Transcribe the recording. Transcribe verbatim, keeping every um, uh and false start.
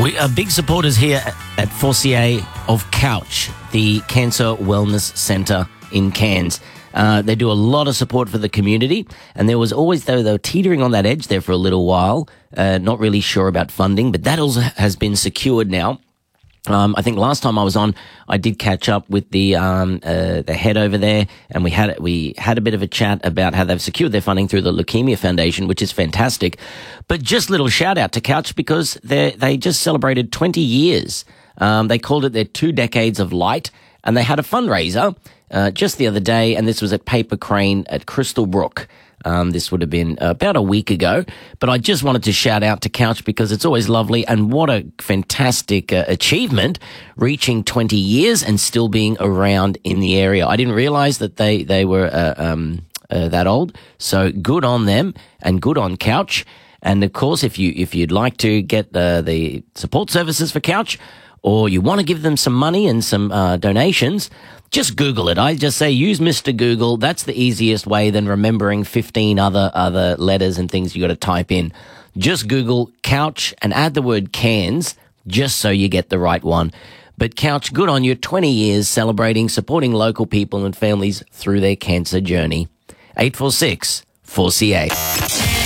We are big supporters here at four C A of Couch, the Cancer Wellness Centre in Cairns. Uh, they do a lot of support for the community, and there was always, though, they were teetering on that edge there for a little while, uh, not really sure about funding, but that also has been secured now. Um, I think last time I was on, I did catch up with the um, uh, the head over there, and we had we had a bit of a chat about how they've secured their funding through the Leukemia Foundation, which is fantastic. But just little shout out to Couch because they they just celebrated twenty years. Um, they called it their two decades of light, and they had a fundraiser uh, just the other day, and this was at Paper Crane at Crystal Brook. Um, this would have been about a week ago, but I just wanted to shout out to Couch because it's always lovely, and what a fantastic uh, achievement, reaching twenty years and still being around in the area. I didn't realize that they, they were uh, um, uh, that old, so good on them and good on Couch. And of course, if you if you'd like to get uh, the support services for Couch, or you want to give them some money and some uh, donations, just Google it. I just say use Mister Google. That's the easiest way than remembering fifteen other other letters and things you got to type in. Just Google Couch and add the word Cairns just so you get the right one. But Couch, good on you. twenty years celebrating, supporting local people and families through their cancer journey. eight four six, four C A.